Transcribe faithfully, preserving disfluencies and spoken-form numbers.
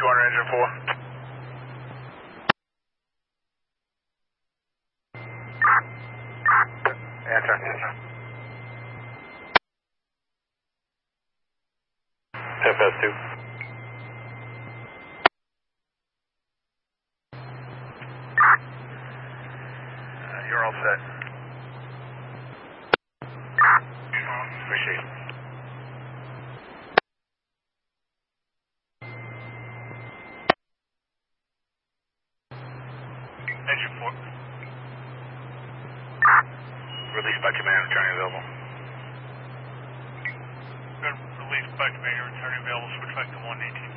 corner, engine four. Answer. F S two. Uh, you're all set. Appreciate it. Engine four. Released by command, returning available. Good. Released by command, returning available. Switch back to one eighteen.